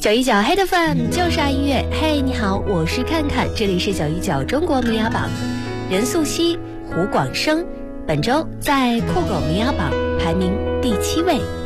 919 Hit FM 就是爱音乐。嘿，你好，我是看看，这里是919中国民谣榜。任素汐、胡广生本周在酷狗民谣榜排名第7位。